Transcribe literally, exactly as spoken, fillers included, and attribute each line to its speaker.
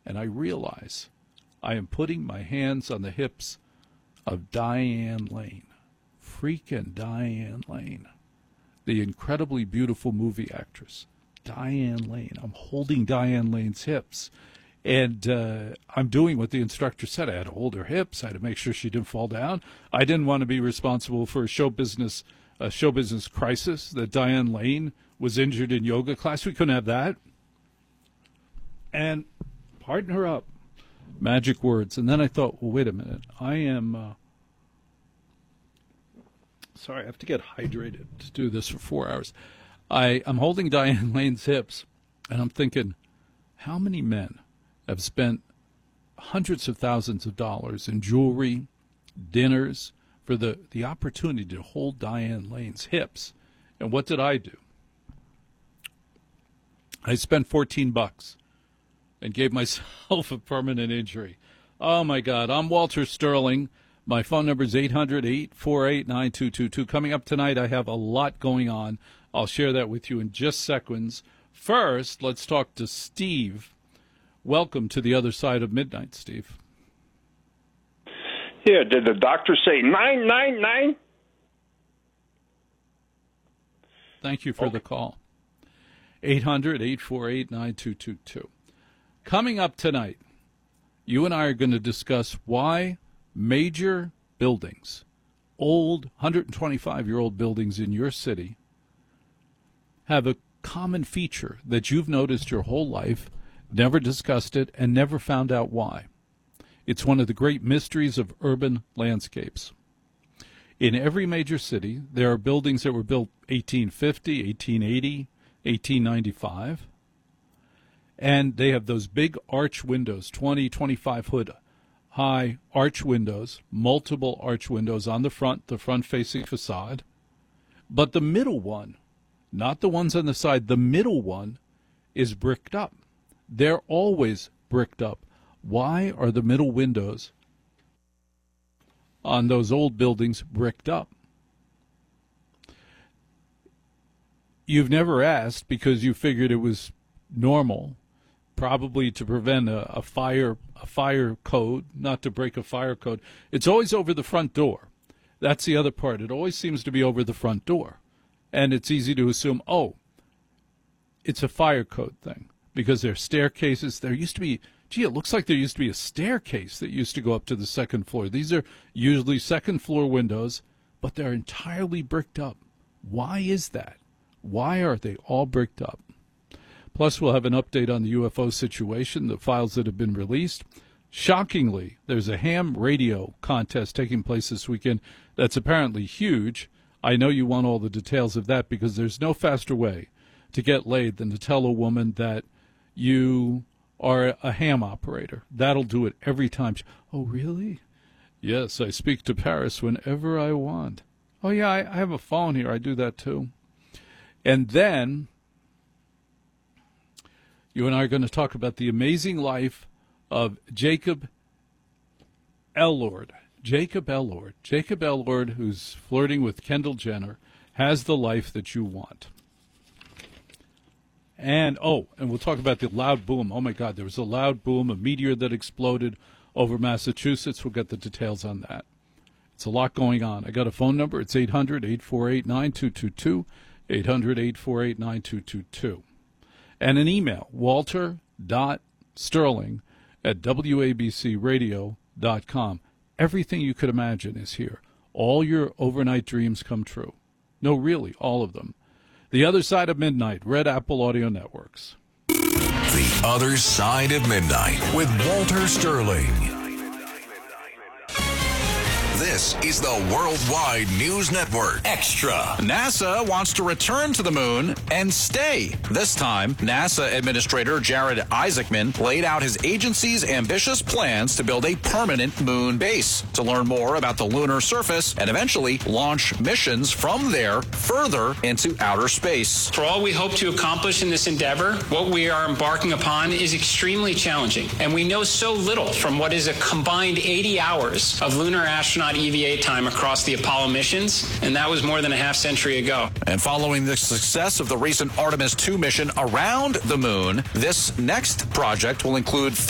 Speaker 1: and I realize I am putting my hands on the hips of Diane Lane. Freaking Diane Lane. The incredibly beautiful movie actress, Diane Lane. I'm holding Diane Lane's hips. And uh, I'm doing what the instructor said. I had to hold her hips. I had to make sure she didn't fall down. I didn't want to be responsible for a show business, a show business crisis that Diane Lane was injured in yoga class. We couldn't have that. And harden her up. Magic words. And then I thought, well, wait a minute. I am, uh, sorry, I have to get hydrated to do this for four hours. I, I'm holding Diane Lane's hips, and I'm thinking, how many men have spent hundreds of thousands of dollars in jewelry, dinners, for the, the opportunity to hold Diane Lane's hips? And what did I do? I spent fourteen bucks and gave myself a permanent injury. Oh, my God. I'm Walter Sterling. My phone number is eight hundred, eight four eight, nine two two two. Coming up tonight, I have a lot going on. I'll share that with you in just seconds. First, let's talk to Steve. Welcome to the other side of midnight, Steve.
Speaker 2: Yeah, did the doctor say nine nine nine?
Speaker 1: Thank you for okay. the call. eight hundred, eight four eight, nine two two two. Coming up tonight, you and I are going to discuss why major buildings, old one hundred twenty-five-year-old buildings in your city, have a common feature that you've noticed your whole life, never discussed it, and never found out why. It's one of the great mysteries of urban landscapes. In every major city, there are buildings that were built eighteen fifty, eighteen eighty, eighteen ninety-five, and they have those big arch windows, twenty, twenty-five foot high arch windows, multiple arch windows on the front, the front-facing facade. But the middle one, not the ones on the side, the middle one is bricked up. They're always bricked up. Why are the middle windows on those old buildings bricked up? You've never asked because you figured it was normal, probably to prevent a, a fire a fire code, not to break a fire code. It's always over the front door. That's the other part. It always seems to be over the front door. And it's easy to assume, oh, it's a fire code thing because there are staircases. There used to be, gee, it looks like there used to be a staircase that used to go up to the second floor. These are usually second floor windows, but they're entirely bricked up. Why is that? Why are they all bricked up? Plus, we'll have an update on the U F O situation, the files that have been released. Shockingly, there's a ham radio contest taking place this weekend that's apparently huge. I know you want all the details of that because there's no faster way to get laid than to tell a woman that you are a ham operator. That'll do it every time. Oh, really? Yes, I speak to Paris whenever I want. Oh, yeah, I, I have a phone here. I do that, too. And then you and I are going to talk about the amazing life of Jacob Elord. Jacob Elord. Jacob Elord, who's flirting with Kendall Jenner, has the life that you want. And, oh, and we'll talk about the loud boom. Oh, my God, there was a loud boom, a meteor that exploded over Massachusetts. We'll get the details on that. It's a lot going on. I got a phone number. It's eight hundred, eight four eight, nine two two two, eight hundred, eight four eight, nine two two two. And an email, walter.sterling at w a b c radio dot com. Everything you could imagine is here. All your overnight dreams come true. No, really, all of them. The Other Side of Midnight, Red Apple Audio Networks.
Speaker 3: The Other Side of Midnight with Walter Sterling. This is the Worldwide News Network. Extra.
Speaker 4: NASA wants to return to the moon and stay. This time, NASA Administrator Jared Isaacman laid out his agency's ambitious plans to build a permanent moon base to learn more about the lunar surface and eventually launch missions from there further into outer space.
Speaker 5: For all we hope to accomplish in this endeavor, what we are embarking upon is extremely challenging, and we know so little from what is a combined eighty hours of lunar astronaut E V A time across the Apollo missions, and that was more than a half century ago.
Speaker 4: And following the success of the recent Artemis two mission around the moon, this next project will include